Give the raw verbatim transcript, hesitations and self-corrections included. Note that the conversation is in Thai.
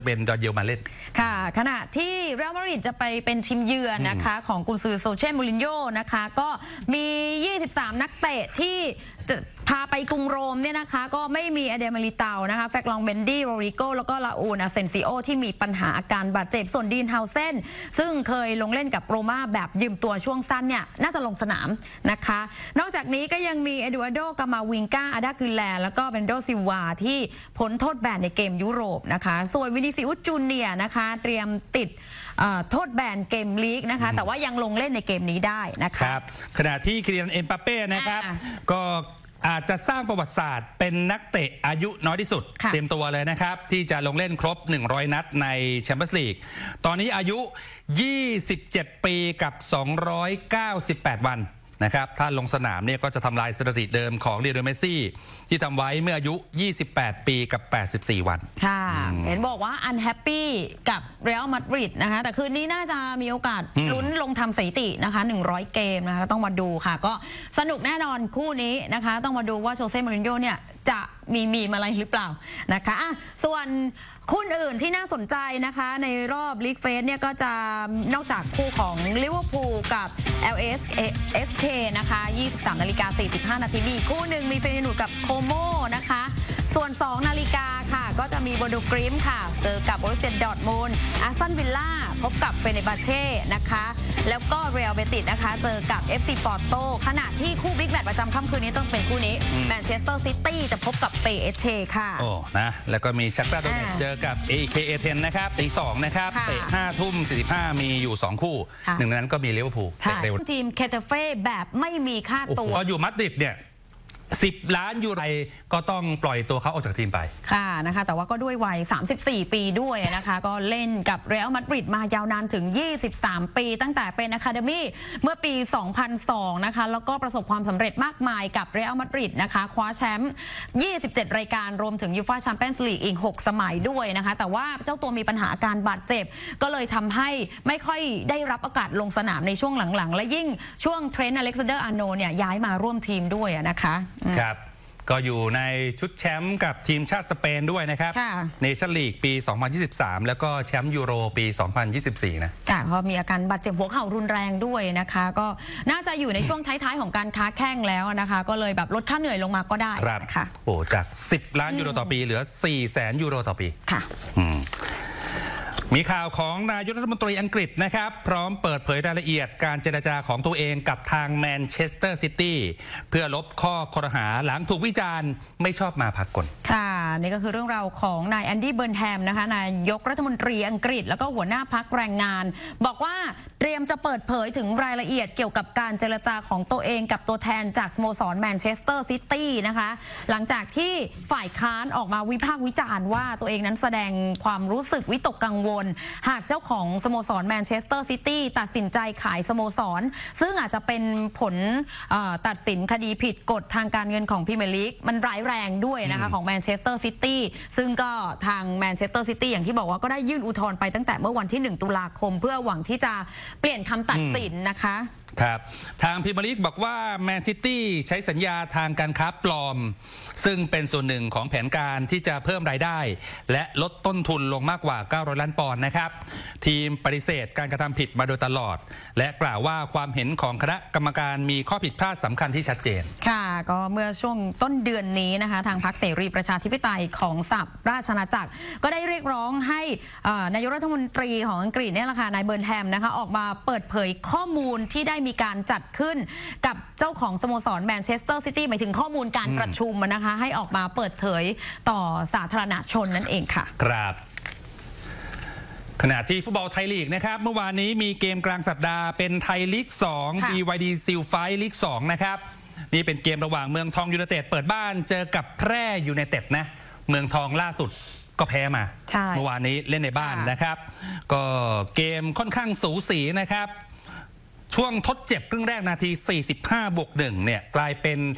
เบนดอเยลมาเล่นค่ะขณะที่เรอัลมาดริดจะไปเป็นทีมเยือนนะคะของกุนซือโซเช่มูรินโญ่นะคะก็มียี่สิบสามนักเตะที่จะพาไปกรุงโรมเนี่ยนะคะก็ไม่มีอเดลมาริเตานะคะแฟกลองเบนดี้โรริโกแล้วก็ลาอูนอาเซนซิโอที่มีปัญหาอาการบาดเจ็บส่วนดีนเฮาเซนซึ่งเคยลงเล่นกับโรม่าแบบยืมตัวช่วงสั้นเนี่ยน่าจะลงสนามนะคะนอกจากนี้ก็ยังมีเอดูอาร์โดกามาวิงกาอาดากุลแลแล้วก็เบนโดซิวาที่พ้นโทษแบนในเกมยุโรปนะคะส่วนวินิซิอุสจูเนียร์นะคะเตรียมติดโทษแบนเกมลีกนะคะแต่ว่ายังลงเล่นในเกมนี้ได้นะคะครับขณะที่คิริยันเอ็มบัปเป้นะครับก็อาจจะสร้างประวัติศาสตร์เป็นนักเตะอายุน้อยที่สุดเตรียมตัวเลยนะครับที่จะลงเล่นครบหนึ่งร้อยนัดในแชมเปี้ยนส์ลีกตอนนี้อายุยี่สิบเจ็ดปีกับสองร้อยเก้าสิบแปดวันนะครับถ้าลงสนามเนี่ยก็จะทำลายสถิติเดิมของลีโอเนลเมสซี่ที่ทำไว้เมื่ออายุยี่สิบแปดปีกับแปดสิบสี่วันค่ะเห็นบอกว่าอันแฮปปี้กับเรอัลมาดริดนะคะแต่คืนนี้น่าจะมีโอกาสลุ้นลงทำสถิตินะคะหนึ่งร้อยเกมนะคะต้องมาดูค่ะก็สนุกแน่นอนคู่นี้นะคะต้องมาดูว่าโชเซ่มูรินโญ่เนี่ยจะมีมีอะไรหรือเปล่านะคะอ่ะส่วนคู่อื่นที่น่าสนใจนะคะในรอบลีกเฟสเนี่ยก็จะนอกจากคู่ของลิเวอร์พูลกับ แอล เอส เอส เค นะคะยี่สิบสามนาฬิกาสี่สิบห้านาทีมีคู่หนึ่งมีเฟยนูร์กับโคโมนะคะส่วนสองนาฬิกาค่ะก็จะมีโบโดกริมค่ะเจอกับโบรุสเซียดอร์ทมุนด์อาร์เซนอลวิลล่าพบกับเฟเนบาเช่นะคะแล้วก็เรอัลเบติสนะคะเจอกับ เอฟ ซี ปอร์โตขณะที่คู่บิ๊กแมตช์ประจำค่ำคืนนี้ต้องเป็นคู่นี้แมนเชสเตอร์ซิตี้จะพบกับเปเอชเชค่ะโอ้นะแล้วก็มีชักตาโดเนตเจอกับ เอ เค เอ เท็น นะครับตีสองนะครับเตะห้าทุ่มสี่สิบห้ามีอยู่สองคู่หนึ่งในนั้นก็มีลิเวอร์พูลเตะเร็วทีมเคเทเฟ่แบบไม่มีค่าตัวก็อยู่มาดริดเนี่ยสิบล้านยูโรก็ต้องปล่อยตัวเขาออกจากทีมไปค่ะนะคะแต่ว่าก็ด้วยวัยสามสิบสี่ปีด้วยนะคะก็เล่นกับเรอัลมาดริดมายาวนานถึงยี่สิบสามปีตั้งแต่เป็นอะคาเดมี่เมื่อปีสองพันสองนะคะแล้วก็ประสบความสำเร็จมากมายกับเรอัลมาดริดนะคะคว้าแชมป์ยี่สิบเจ็ดรายการรวมถึงยูฟ่าแชมเปี้ยนส์ลีกอีกหกสมัยด้วยนะคะแต่ว่าเจ้าตัวมีปัญหาอาการบาดเจ็บก็เลยทำให้ไม่ค่อยได้รับโอกาสลงสนามในช่วงหลังๆและยิ่งช่วงเทรนต์อเล็กซานเดอร์อาร์โนเนี่ยย้ายมาร่วมทีมด้วยนะคะครับก็อยู่ในชุดแชมป์กับทีมชาติสเปนด้วยนะครับเนชั่นลีกปีสองพันยี่สิบสามแล้วก็แชมป์ยูโรปีสองพันยี่สิบสี่นะค่ะเพราะมีอาการบาดเจ็บหัวเข่ารุนแรงด้วยนะคะก็น่าจะอยู่ในช่วงท้ายๆของการค้าแข้งแล้วนะคะก็เลยแบบลดค่าเหนื่อยลงมาก็ได้ค่ะโอ้จากสิบล้านยูโรต่อปีเหลือสี่แสนยูโรต่อปีค่ะมีข่าวของนายกรัฐมนตรีอังกฤษนะครับพร้อมเปิดเผยรายละเอียดการเจรจาของตัวเองกับทางแมนเชสเตอร์ซิตี้เพื่อลบข้อครหาหลังถูกวิจารณ์ไม่ชอบมาพากลค่ะนี่ก็คือเรื่องราวของนายแอนดี้เบิร์นแฮมนะคะนายกรัฐมนตรีอังกฤษแล้วก็หัวหน้าพรรคแรงงานบอกว่าเตรียมจะเปิดเผยถึงรายละเอียดเกี่ยวกับการเจรจาของตัวเองกับตัวแทนจากสโมสรแมนเชสเตอร์ซิตี้นะคะหลังจากที่ฝ่ายค้านออกมาวิพากษ์วิจารณ์ว่าตัวเองนั้นแสดงความรู้สึกวิตกกังวลหากเจ้าของสโมสรแมนเชสเตอร์ซิตี้ตัดสินใจขายสโมสรซึ่งอาจจะเป็นผลตัดสินคดีผิดกฎทางการเงินของพรีเมียร์ลีกมันร้ายแรงด้วยนะคะของแมนเชสเตอร์ซิตี้ซึ่งก็ทางแมนเชสเตอร์ซิตี้อย่างที่บอกว่าก็ได้ยื่นอุทธรณ์ไปตั้งแต่เมื่อวันที่หนึ่งตุลาคมเพื่อหวังที่จะเปลี่ยนคำตัดสินนะคะครับทางพรีเมียร์ลีกบอกว่าแมนซิตี้ใช้สัญญาทางการค้าปลอมซึ่งเป็นส่วนหนึ่งของแผนการที่จะเพิ่มรายได้และลดต้นทุนลงมากกว่าเก้าร้อยล้านปอนด์นะครับทีมปฏิเสธการกระทำผิดมาโดยตลอดและกล่าวว่าความเห็นของคณะกรรมการมีข้อผิดพลาดสำคัญที่ชัดเจนค่ะก็เมื่อช่วงต้นเดือนนี้นะคะทางพรรคเสรีประชาธิปไตยของสหราชอาณาจักรก็ได้เรียกร้องให้นายกรัฐมนตรีของอังกฤษเนี่ยแหละค่ะนายเบิร์นแฮมนะคะออกมาเปิดเผยข้อมูลที่ได้มีการจัดขึ้นกับเจ้าของสโมสรแมนเชสเตอร์ซิตี้หมายถึงข้อมูลการประชุมนะคะให้ออกมาเปิดเผยต่อสาธารณชนนั่นเองค่ะครับขณะที่ฟุตบอลไทยลีกนะครับเมื่อวานนี้มีเกมกลางสัปดาห์เป็นไทยลีกสอง บี วาย ดี ซิลไฟลีกสองนะครับนี่เป็นเกมระหว่างเมืองทองยูไนเต็ดเปิดบ้านเจอกับแพร่ยูไนเต็ดนะเมืองทองล่าสุดก็แพ้มาเมื่อวานนี้เล่นในบ้านนะครับก็เกมค่อนข้างสูสีนะครับช่วงทดเจ็บครึ่งแรกนาทีสี่สิบห้าบวกหนึ่งเนี่ยกลายเป็น